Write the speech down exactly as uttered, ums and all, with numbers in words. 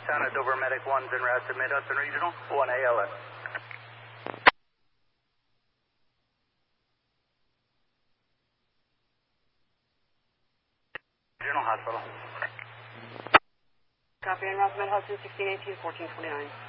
Montana, Dover Medic one's en route to Mid-Hudson Regional, one A L S. Regional Hospital. Copy, en route to Mid-Hudson, sixteen eighteen, fourteen twenty-nine.